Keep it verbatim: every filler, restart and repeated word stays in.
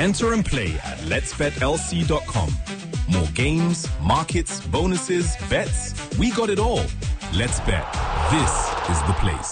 Enter and play at lets bet L C dot com. More games, markets, bonuses, bets. We got it all. Let's bet. This is the place.